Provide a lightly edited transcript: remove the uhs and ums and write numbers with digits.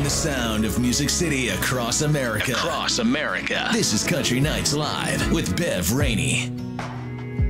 the sound of Music City across America. This is Country Nights Live with Bev Rainey.